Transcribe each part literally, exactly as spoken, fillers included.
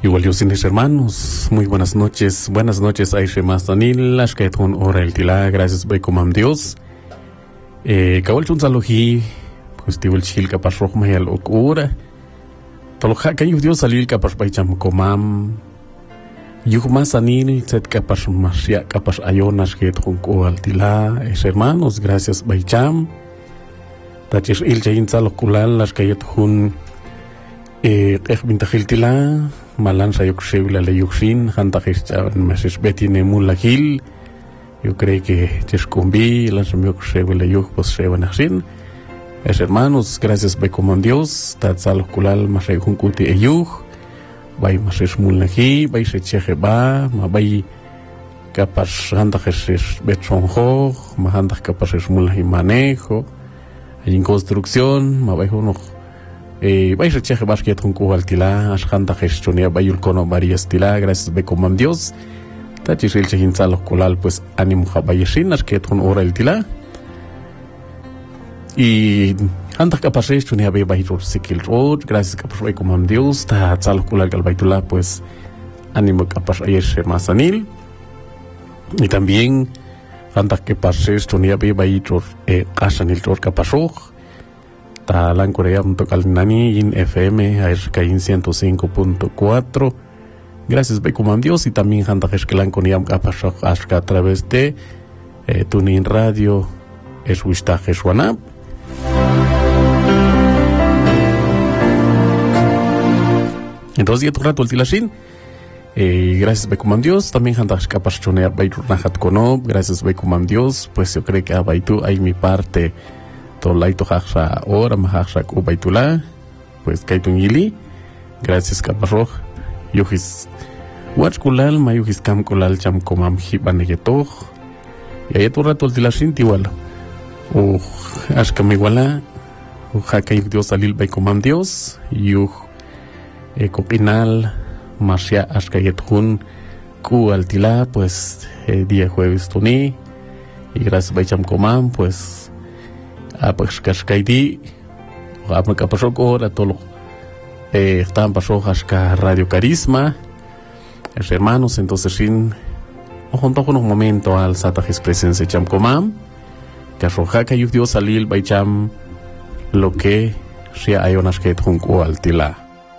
Igual yo, mis hermanos, muy buenas noches. Buenas noches, Aishe Mastanil, Ashketun Ora el Tila, gracias, Bekomam Dios. Eh, Kawal Chunzaloji, pues Tiwal Chilka Pasroch Mayal Okura. Tolha Kayu Dios salil Kapas Baicham Komam. Yuhmas Anil, Set Kapas Masia, Kapas Ayonas, Ketun Ora el Tila, es hermanos, gracias, Baicham. Tachis Il Jain Zalokulal, las Kayetun. Eh, Bintajiltila, Malan Sayuxeula Leyuxin, Hantajista, Meses Betty Nemulahil, yo creo que Chescumbi, las Miuxeula Yuk, pues se van a sin. Es hermanos, gracias, Bekomam Dios, Tatzalokulal, Masayunkuti Eyuj, Bay Mases Mulahi, Bay Secheba, Mabay Capas Hantajes Betsonjo, Mahantaj Capases Mulahi Manejo, en construcción, Mabay uno. Eh, vais a cheque basket con Kualtila, Ashanta Gestonia, Bayul Kono Varias Tila, gracias, Bekomam Dios. Tachis el Chehinzalo Kulal, pues ánimo Habayeshin, Asket con Ora el Tila. Y Hanta Capaces, Tunia Bayur Sikil Road, gracias, Bekomam Dios. Tatzalo Kulal Galbaitula, pues ánimo Capas Ayeshe Masanil. Y también Hanta Capaces, Tunia Bayur Casanil Tor Capasoj. Talan Corea untuk Nani in F M A R K in ciento cinco punto cuatro. Gracias, Bekomam Dios. Y también Hantajes que la Coniam Kapashok Ashka a través de eh, Tunin Radio Eswistaje Swanab. Entonces, ya tu rato el Tilashin. Eh, gracias, Bekomam Dios. También Hantajes Kapashonea Baitur Nahat Konob. Gracias, Bekomam Dios. Pues yo creo que a Baitu hay mi parte. Tolaito Haxa Ora Mahaxa Kubaitula, pues Kaitun Yili, gracias Caparroj, Yujis Huachkulal, Mayujis Kam Kulal Cham Komam Hibanegetoj, y ahí tu rato el Tilashin igual, o Ashkam iguala, o Hakay Dios Salil Bekomam Dios, Yuj Kokinal, Marcia Ashkayetjun, Ku Altila, pues eh, día jueves Tuni, y gracias Baicham Komam, pues. Ah, pues Cascaidi, ah, me pasó ahora todo, eh, estaban pasó hasta Radio Carisma, los hermanos, entonces sin, junto con un momento al Satajis presencia Cham Komam, que arroja que Dios salil Baicham, lo que sea hay unas que junco al Tila.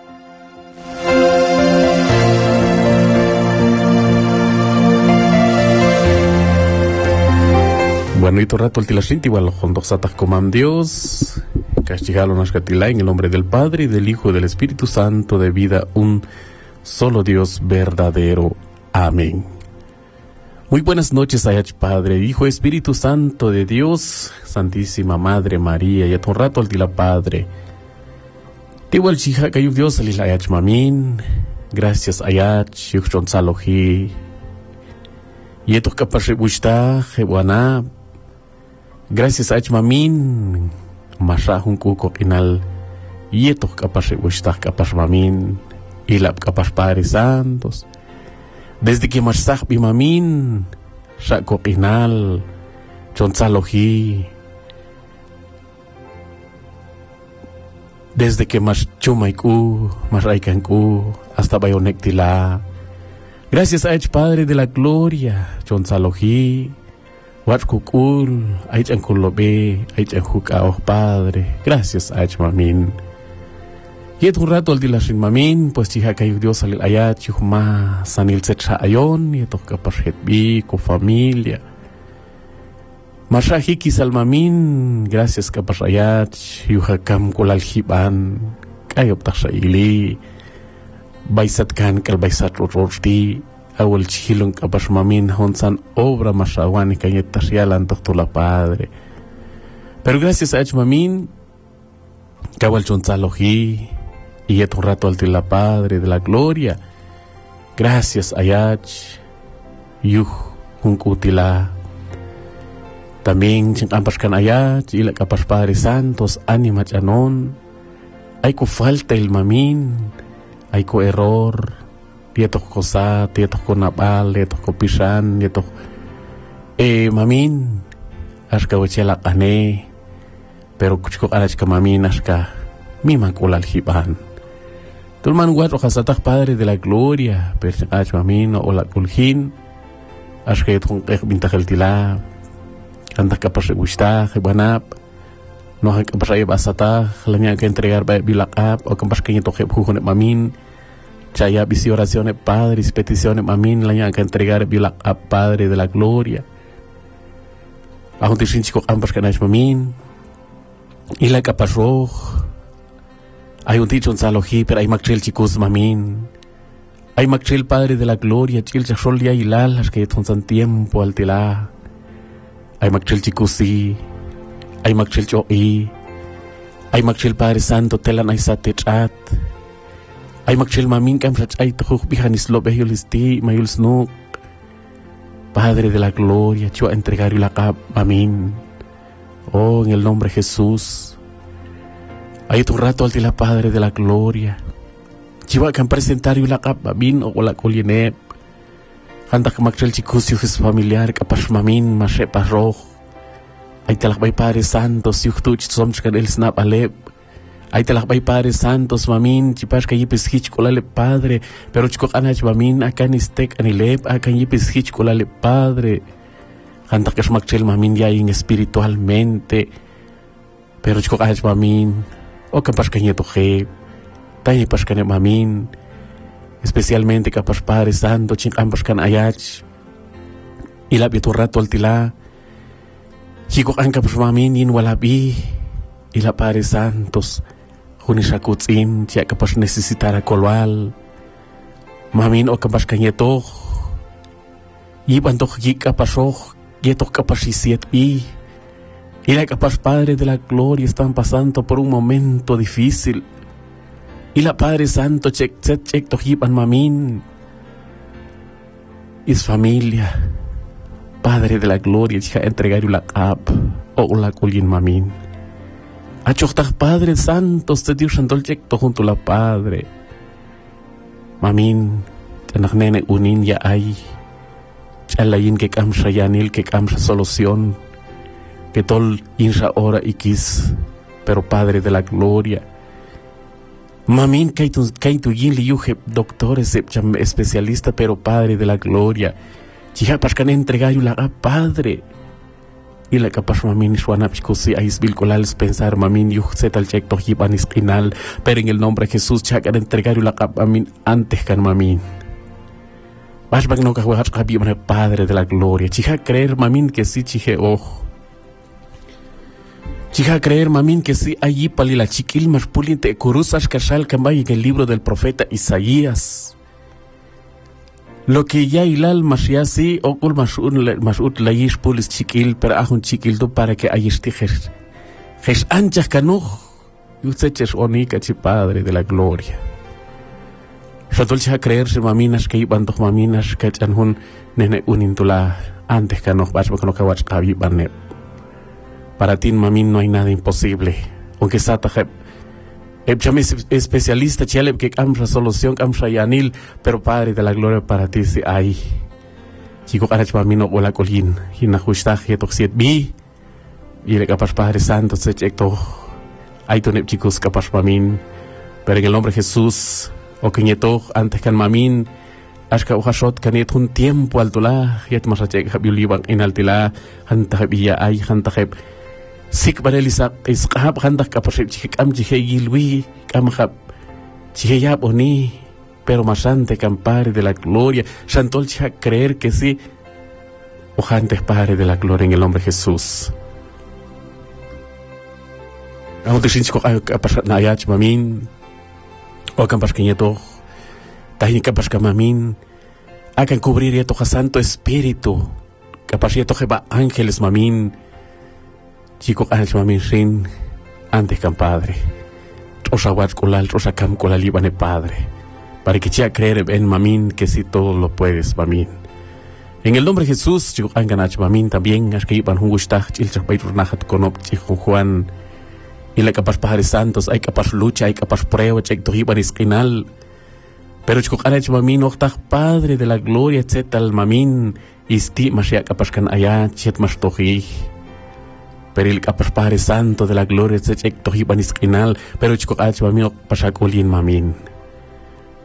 Bueno, y todo rato el Tilashinti, igual con dos satas Komam Dios, castigalo Nashkatila en el nombre del Padre, y del Hijo y del Espíritu Santo, de vida un solo Dios verdadero. Amén. Muy buenas noches, Ayach Padre, Hijo, Espíritu Santo de Dios, Santísima Madre María, y a todo rato el Tila Padre. Igual Chija, que Dios salil Ayach Mamin, gracias Ayach, Yuchon Saloji, y estos capas rebuista, Jebuana. Gracias a Mamin, Masahun Kuko Kinal, Yetok Kapas Wistak Kapas Mamin, Ilap Kapas Padre Santos. Desde que Masah Bimamin, Shako Kinal, Chonsaloji. Desde que Mas Chumaiku, Masraikanku, hasta Bayonektila. Gracias a Padre de la Gloria, Chonsaloji. Wat kukul, ait ang kulobe, ait ang hukao Padre. Gracias, ait mamin. Y un rato al dilasin mamin, pues chiha kayo Dios salil ayat, yuhma sanil setsa ayon, y eto kapashet bi, ko familia. Masahiki sal mamin, gracias kapas ayat, yuhakam kulal hiban, kayo ptak sa ili, baisat kan kal baisat rorti. Awal chilong kapas mamin honsan obra masawan y cañetas yalan la Padre. Pero gracias a Ech mamin, kawal chonzaloji, y et un rato al la Padre de la Gloria. Gracias a Yach, yuh, hunkutila. También ampas kan ayach, y la kapas Padre Santos, animach anon. Hay ko falta el mamin, hay ko error. Tieto cosa, tieto konapal, tieto kopisan, tieto eh mamin, aska wachela kane, pero kuchko alach ka mamin aska mi makulal hiban. Tulman guat ojasatah Padre de la Gloria, perchach mamin o la kulhin, ashket hun ek bintahel tila, antak kapas gustah, banap, no hay kapas ay basatah, lamia que entregar bilakap, o kapas que toque jujon mamin, chaya visi oraciones Padre, peticiones mamin, lamia que entregar bilakap Padre de la Gloria. Ahun tisin chico ampas kanach mamin, ila kapas roh, hay un dicho en Salojí, pero hay magchil chicos mamin. Hay magchil Padre de la Gloria, chil chachol ya hilal, as que ton san tiempo al tila. Hay magchil chicos sí, hay magchil choi, hay magchil Padre Santo telan ay sa techat. Hay magchil mamin kam sa chay tujuk bihanis lo behul isti, mayul snuk. Padre de la Gloria, yo a entregar la cap mamin. Oh, en el nombre de Jesús. Hay tu rato al tila Padre de la Gloria. Chiva kan presentar yu la kap mamin o wala kulinep. Handa ka magchel chikusyo his familiar kapas mamin mashe parroh. Ay talakbay Padre Santos yuhtuch somch kan el snap alep. Ay talakbay Padre Santos mamin chipas ka yipis hich kulale Padre. Pero chiko kanach mamin akan istek anilep akan yipis hich kulale Padre. Handa ka magchel mamin yaing espiritualmente. Pero chiko kanach mamin o capaz que nieto je, tayi pascan mamin, especialmente capaz Padre Santo, ching ambascan ayach, y la tu rato al tila, chico an capaz mamin yin walabi, y la Padre Santos, junishakutzin, chia capaz necesitar a colwal, mamin o capaz que nieto, y banto yi capaz oj, yeto capaz isiet bi. Y la capaz Padre de la Gloria están pasando por un momento difícil. Y la Padre Santo chek chek chek tojipan mamin. Y su familia. Padre de la Gloria chica entregar la cap o la colin mamin. Achochtach Padre Santo se dio santol chek to junto la Padre. Mamin tanak nene unin ya ay. Chalayin que kamsha yanil que kamsha solución. Que tol insha ora ikis, pero Padre de la Gloria. Mamin kaitu kaitu yin li yuhe doctores especialista, pero Padre de la Gloria. Chiha pascan entregar la a Padre. Y la capaz mamin shuanap chikusi ais bilcolales pensar mamin yuh setal chek to hiban iskinal, pero en el nombre de Jesús chakan entregar la a mamin antes kan mamin. Vas bang no kahwahas kabi mana Padre de la Gloria. Chiha creer mamin que sí chihe oh. Chica creer mamin que sí allí pali la chiquil más puliente curusas cachal cambay en el libro del profeta Isaías. Lo que ya hilal más ya sí okul más un más ut la yish pulis chiquil pero a un chiquil do para que ayish tijes. Jes anchas canuj yuseches onika chi Padre de la Gloria. Shatol chica creerse maminas que iban dos maminas que chan hun nene unintula antes canuj vas porque no kawach kabi banet. Para ti, mamin, no hay nada imposible. Aunque sata heb chame especialista chale que camsa solución camsa yanil, pero Padre de la Gloria para ti sí hay. Chico carach mamin no bola colin, hina justa jeto siet bi. Y le capaz Padre Santo se checto. Hay tonep chicos capaz mamin, pero en el nombre de Jesús o que nieto antes que mamin ashka uhashot kanet un tiempo altula yet masachek habiuliban en altila hanta biya ay hanta heb sik barelisa is kahap handak kapasip chik am chike gilwi kam hap chike yap oni pero masante kam Padre de la Gloria shantol cha creer que sí ojante Padre de la Gloria en el nombre de Jesús. Aun tisinchko ay kapasat na ayach mamin o kam paskeñeto tahin kapas kamamin akan cubrir yeto ha Santo Espíritu kapas yeto heba ángeles mamin chico ángeles mamin sin antes kan Padre trosa wat kulal trosa kam kulal ibane Padre para que chia creer en mamin que si todo lo puedes mamin en el nombre de Jesús chico anganach mamin también as que iban hungustach chilchak baiturnachat konop chico Juan y la capaz Padre Santos hay capaz lucha hay capaz prueba chek to iban iskinal. Pero chico kanach mamin ochtach Padre de la Gloria etcétera mamin isti masya kapaz kan aya chet mas tohi. Pero el kapaz Padre Santo de la Gloria etcétera tohi baniskinal pero chico kanach mamin pasakulin mamin.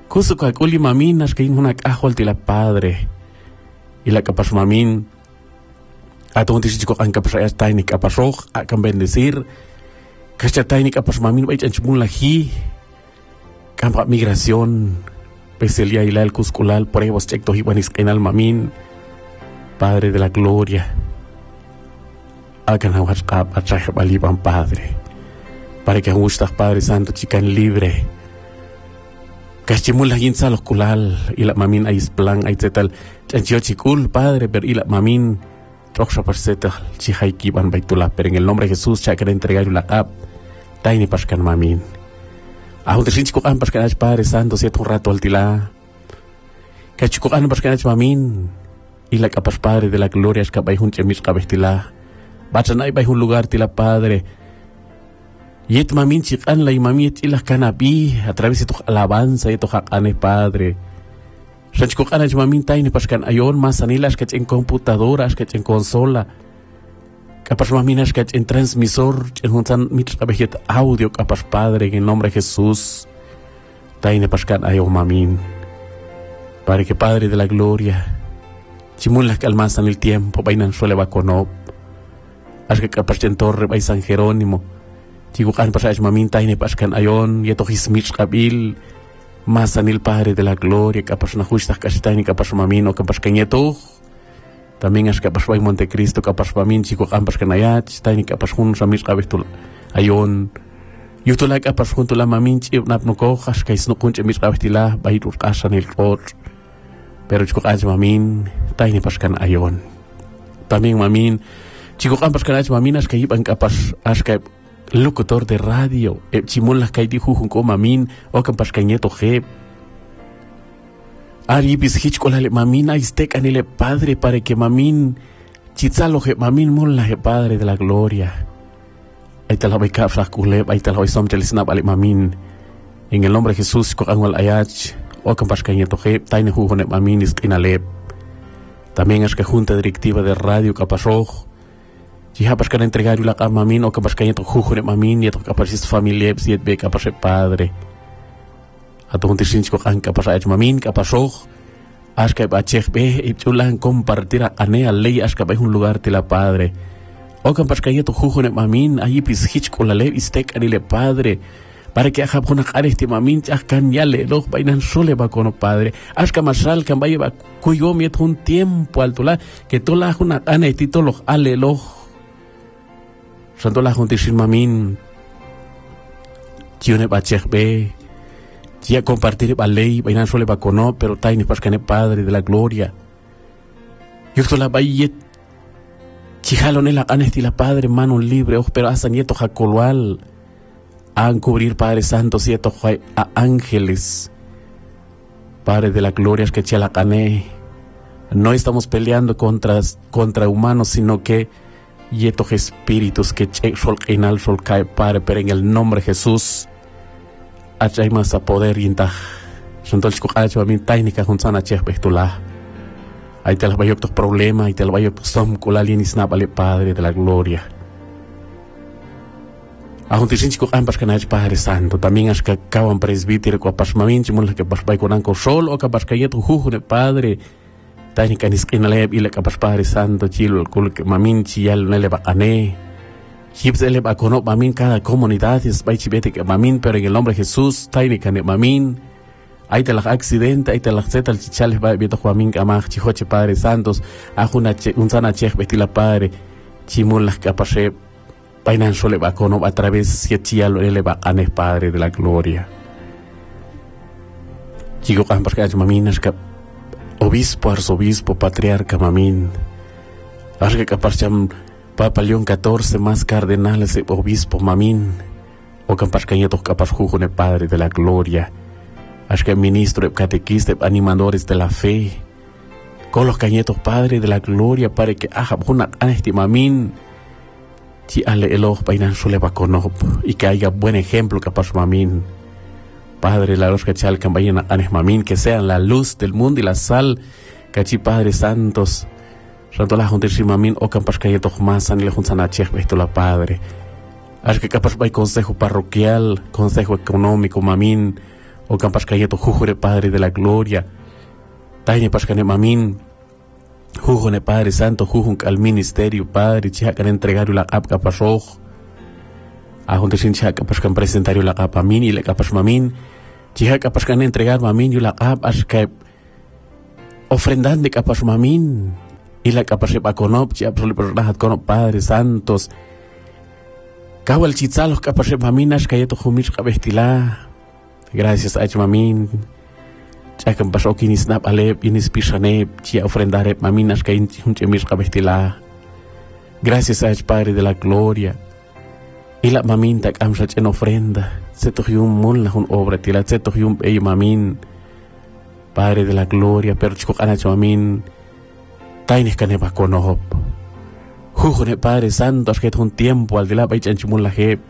Kusuka kuli mamin as kain hunak ahol tila padre. Ila kapas mamin atong tisi ko ang kapas ayas tainik kapasok akan bendecir. Kasya tainik kapas mamin bay chanchmul lahi. Kampa migración peselia ila el cusculal por evos checto hibanis kainal mamin. Padre de la gloria. Akan hawas kap atray balibang padre. Para que gustas Padre Santo chican libre. Kachimul lagin sa kulal ila mamin ay isplang ay tetal chanchio chikul Padre pero ila mamin troxa parsetal chihay kiban baitula pero en el nombre de Jesús cha quiere entregar la cap taini paskan mamin ahun tersin chikukan paskan aj Padre Santo siete un rato altila kachikukan paskan aj mamin ila kapas Padre de la gloria es kabay hun chemis kabestila bachanay bay un lugar tila Padre. Yet mamin chikan la imamit ilah kanabi a través de tu alabanza y tu hakane Padre. Ranchko kana mamin tay ni paskan ayon mas anilas que en computadoras que en consola. Capas maminas que en transmisor en juntan mit abejet audio capas Padre en el nombre de Jesús. Tay ni paskan ayon mamin. Para que Padre de la gloria chimulas que almazan el tiempo bainan suele baconop. As que capas en torre bay San Jerónimo. Chikukan pa sa mamin tayo ni paskan ayon yeto hismich kabil masanil Padre de la gloria kapas na justas kasi tayo ni kapas mamin o kapas kanyeto también as kapas bay Montecristo kapas mamin chikukan paskan ayat tayo ni kapas hun sa mich kabis tul ayon yutulay kapas hun tula mamin chip napnuko kas kay snukun chimich kabis tila bayitur kasan il kot pero chikukan mamin tayo ni paskan ayon también mamin chikukan paskan ayat mamin as kay ibang kapas as kay locutor de radio, e chimon las kaiti jujun ko mamin, o kampas kañeto je. Ari bis hichkolale mamin aistek anile Padre para que mamin chitzalo je mamin mulla je Padre de la gloria. Ahí te la voy a frascule, ahí te la voy a somchel snap ale mamin. En el nombre de Jesús ko anwal ayach, o kampas kañeto je, taine jujun e mamin iskinale. También es que junta directiva de radio kapasoj. Si hapas kan entregar la mamin o kapas kan yeto jujure mamin yeto kapas is familia siet be kapas Padre. Atong tisin ko kan kapas aj mamin kapas og as ka bachech be ipchulan compartir a ane a ley as ka bay un lugar tila Padre. O kapas kan yeto jujure mamin ayi pis hich ko la le istek anile Padre. Para que hab kuna kare este mamin chah kan yale log bainan sole ba kono Padre. As ka masal kan bay ba kuyo miet un tiempo altula que tola kuna ane titolo ale log Santo la junta sin mamin, chione bachech be, chia compartir ba ley, bainan sole ba kono, pero taini pascane Padre de la gloria. Yo la bayet, chijalone la canesti la Padre mano libre, oh, pero hasta nieto jacolual, han cubrir Padre Santo sieto a ángeles, Padre de la gloria es que chia la cane. No estamos peleando contra contra humanos, sino que y estos espíritus que sol inal sol cae Padre, pero en el nombre de Jesús hay más a poder y inta santo el chico min técnica junsana chef bestula ahí te las vaya otros problemas ahí te las vaya som kulali ni snapale Padre de la gloria a un tisin chico ambas que no Padre Santo también es que acaban presbítero con pasmamin chimul que pas vai con anco sol o que pas cayeto juju de Padre técnica ni skinaleb y le capas Padre Santo chilo kul que mamin chial no le va ane hips le va cono mamin cada comunidad es vai chibete que mamin pero en el nombre de Jesús técnica ne mamin ahí te la accidente ahí te la zeta el chichales va vieto mamin kamach chihoche Padre Santos a una un sana chef betila Padre chimul las capas painan sole va cono a través si chial le va ane Padre de la gloria chico campas que mamin es que obispo, arzobispo, patriarca, mamin. Arge capaz cham Papa León catorce más cardenales, obispo, mamin. O capaz cañetos capaz jugo ne Padre de la gloria. Arge ministro, catequista, animadores de la fe. Con los cañetos Padre de la gloria para que haga una anesti mamin. Si ale eloj painan sole baconop y que haya buen ejemplo capaz mamin. Padre, la luz que chalcan vayan a anes mamin, que sean la luz del mundo y la sal, cachi Padre Santos, Santo la junta sin mamin, o campas cayetos más, san y le juntan a chef, esto la Padre. Haz que capaz hay consejo parroquial, consejo económico, mamin, o campascayeto jujure Padre de la gloria, taine pascane mamin, jujone Padre Santo, jujun al ministerio, Padre, chihacan entregar la apca pasoj, ahonde sin chihaca pascan presentario la capa min y la capas mamin, chihaca pascan entregar mamin y la ap asca ofrendan de capas mamin, y la capas sepa conop, chiapsole rahat conop Padre Santos, kawal chitzalos capas sepa mamin ascayeto jumich cabestila. Gracias a mamin, chakan pasó que ni snap alep, ni spishanep, chia ofrendarep maminas que inchemir cabestila. Gracias a Padre de la gloria. Y la mamin tak amsach en ofrenda. Se tohium mun la un obra tila, se tohium ey mamin. Padre de la gloria, pero chico anach mamin. Tainis canepa conop. Jujone Padre Santo, as que un tiempo al de la baichanchimun la jep.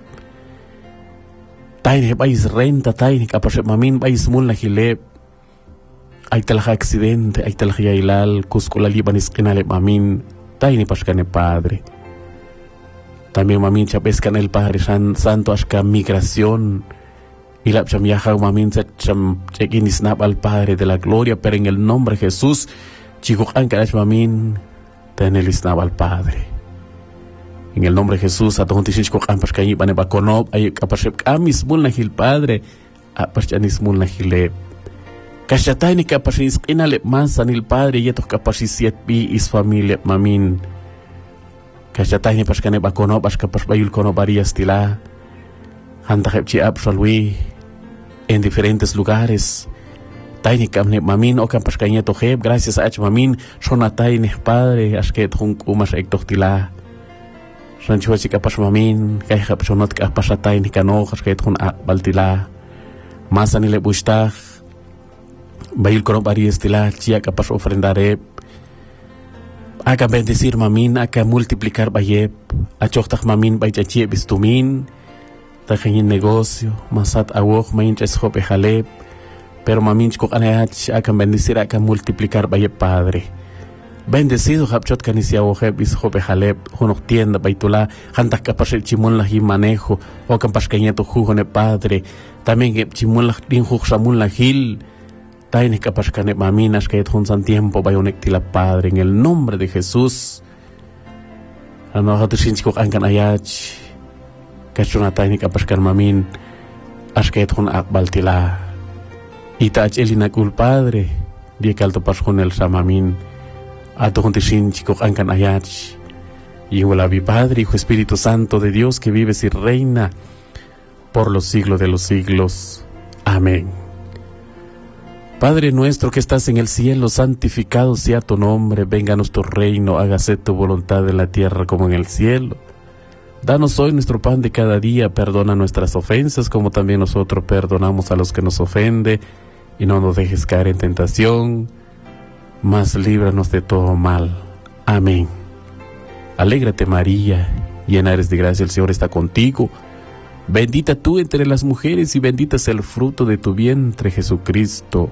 Taine vais renta, taine kapashe mamin vais mun la hilep. Ay talaja accidente, ay talaja yailal, cusco la libanis kinale mamin, taine pascane Padre. También mamin chapescan el Padre san, Santo asca migración. Y la cham yaja mamin cham chequinis nap al Padre de la gloria, pero en el nombre de Jesús, chicos ancarach mamin, tenelis nap al Padre. En el nombre de Jesús, a todos los chicos ampas que iban a baconop, ay capaz amis mulna hil Padre, apas chanis mulna hilep. Kashatay ni capaz is inalep más anil Padre y estos capaz siet bi is familia mamin. Kashatay ni pas kane baconop as capaz bayul kono varias tila. Hanta hepchi absolui en diferentes lugares. Tay ni kamne mamin o capaz kane to heb gracias a ach mamin sonatay ni Padre as que tung umas ektok tila. Rancho si kapas mamin, kay kapsonot ka pasatay ni kanojas kay tun baltila. Masa nile bustag, bayil kono varias tila, chia kapas ofrendarep. Aka bendecir mamin, aka multiplicar bayep, achoktak mamin bay chachie bistumin, tajayin negocio, masat awok main cheshope jalep, pero mamin chkok anayach, aka bendecir, aka multiplicar bayep Padre. Bendecido hapchot kanisia oje bis jope jalep honok tienda baitula hantak kapasel chimun la manejo o kampas kañeto jujone Padre también que chimun la din juj samun la gil taine kapas kane maminas que et san tiempo bayonek tila Padre en el nombre de Jesús ano hatu sinchko ankan ayach kachuna taine kapas kan mamin as que et hun akbal tila ita elina kul Padre die kalto pas el samamin a tu contisin chico ancan ayach y mi Padre, Hijo Espíritu Santo de Dios que vives y reina por los siglos de los siglos. Amén. Padre nuestro que estás en el cielo, santificado sea tu nombre, venga a nuestro reino, hágase tu voluntad en la tierra como en el cielo. Danos hoy nuestro pan de cada día, perdona nuestras ofensas como también nosotros perdonamos a los que nos ofenden y no nos dejes caer en tentación, mas líbranos de todo mal. Amén. Alégrate María, llena eres de gracia, el Señor está contigo. Bendita tú entre las mujeres y bendito es el fruto de tu vientre, Jesucristo.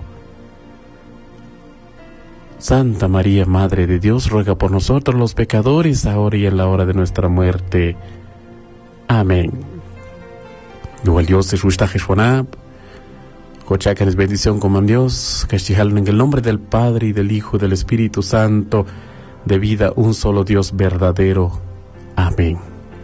Santa María, Madre de Dios, ruega por nosotros los pecadores, ahora y en la hora de nuestra muerte. Amén. Igual Dios te rusta Jeshuanab. Cochacan es bendición como Dios, castigaron en el nombre del Padre y del Hijo y del Espíritu Santo, de vida un solo Dios verdadero. Amén.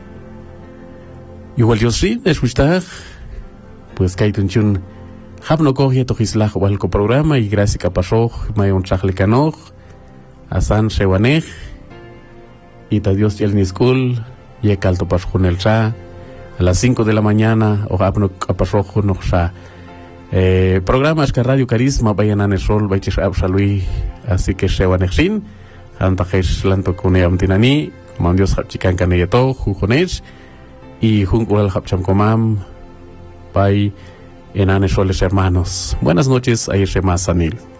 Igual Dios sí, es usted, pues que hay un chun, habno coge to hislach walco programa y gracias capasoj, mayon chachlecanoj, asan shewanej, y ta Dios y el niskul, y el calto pasjun el cha, a las cinco de la mañana, o habno capasoj no cha. Eh, programas que Radio Carisma vayan a Nesol, Baichis Absalui, así que se van a exin, Antajes Lanto Kuneam Tinani, como Dios Hapchikan Kaneyato, Jujones, y Junkuel Hapcham Komam, Pai, en Anesoles hermanos. Buenas noches, Ayer Sanil.